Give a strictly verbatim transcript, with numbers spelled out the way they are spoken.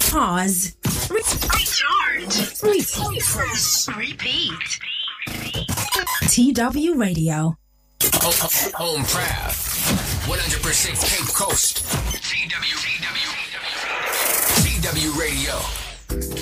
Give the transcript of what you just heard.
Pause. Re- Recharge. Repeat. Repeat. T W Radio. Home, home proud. one hundred percent Cape Coast.